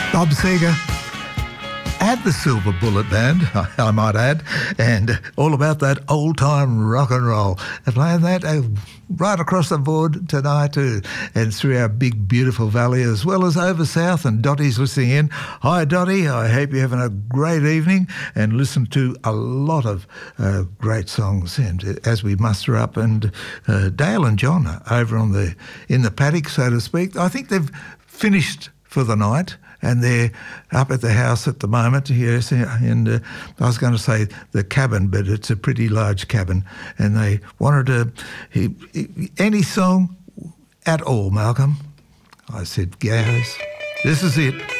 Bob Seger and the Silver Bullet Band, I might add, and all about that old-time rock and roll. And playing that right across the board tonight too, and through our big, beautiful valley, as well as over south, and Dottie's listening in. Hi, Dottie. I hope you're having a great evening and listen to a lot of great songs. And as we muster up, and Dale and John are over in the paddock, so to speak. I think they've finished for the night, and they're up at the house at the moment, yes, and I was going to say the cabin, but it's a pretty large cabin, and they wanted any song at all, Malcolm. I said, guys, this is it.